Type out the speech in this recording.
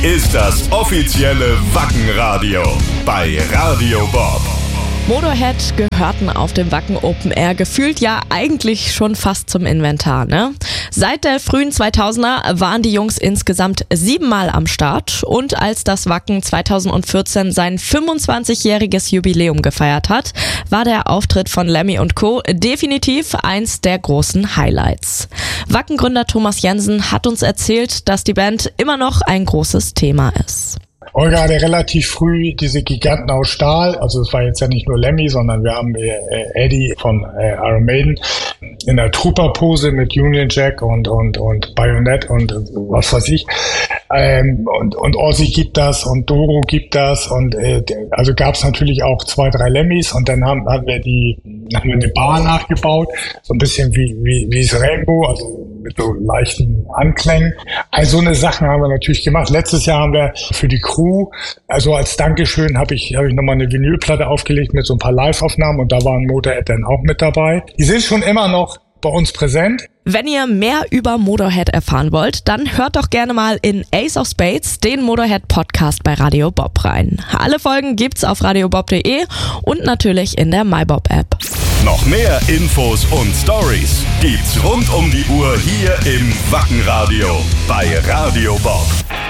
ist das offizielle Wacken-Radio bei Radio Bob. Motorhead gehörten auf dem Wacken Open Air gefühlt ja eigentlich schon fast zum Inventar, ne? Seit der frühen 2000er waren die Jungs insgesamt 7 Mal am Start und als das Wacken 2014 sein 25-jähriges Jubiläum gefeiert hat, war der Auftritt von Lemmy und Co. definitiv eins der großen Highlights. Wacken-Gründer Thomas Jensen hat uns erzählt, dass die Band immer noch ein großes Thema ist. Olga hatte relativ früh diese Giganten aus Stahl, also es war jetzt ja nicht nur Lemmy, sondern wir haben Eddie von Iron Maiden in der Trooper-Pose mit Union Jack und Bayonet und was weiß ich. Und Ozzy gibt das und Doro gibt das und also gab es natürlich auch 2, 3 Lemmys und dann haben wir eine Bar nachgebaut, so ein bisschen wie das Rainbow, also mit so leichten Anklängen. Also so eine Sachen haben wir natürlich gemacht. Letztes Jahr haben wir für die Crew, also als Dankeschön habe ich nochmal eine Vinylplatte aufgelegt mit so ein paar Live-Aufnahmen und da waren Motorhead dann auch mit dabei. Die sind schon immer noch bei uns präsent. Wenn ihr mehr über Motorhead erfahren wollt, dann hört doch gerne mal in Ace of Spades, den Motorhead-Podcast bei Radio Bob rein. Alle Folgen gibt's auf radiobob.de und natürlich in der MyBob-App. Noch mehr Infos und Stories gibt's rund um die Uhr hier im Wacken-Radio bei Radio Bob.